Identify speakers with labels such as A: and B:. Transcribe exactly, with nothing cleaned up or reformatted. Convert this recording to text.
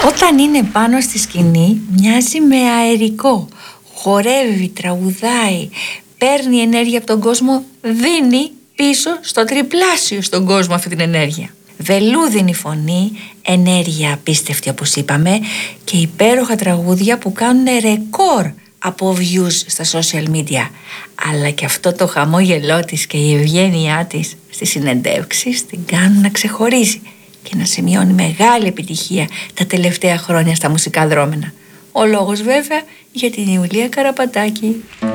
A: Όταν είναι πάνω στη σκηνή μοιάζει με αερικό. Χορεύει, τραγουδάει, παίρνει ενέργεια από τον κόσμο, δίνει πίσω στο τριπλάσιο στον κόσμο αυτή την ενέργεια. Βελούδινη φωνή, ενέργεια απίστευτη όπως είπαμε και υπέροχα τραγούδια που κάνουν ρεκόρ από views στα social media. Αλλά και αυτό το χαμόγελό της και η ευγένειά της στις συνεντεύξεις την κάνουν να ξεχωρίζει και να σημειώνει μεγάλη επιτυχία τα τελευταία χρόνια στα μουσικά δρόμενα. Ο λόγος βέβαια για την Ιουλία Καραπατάκη.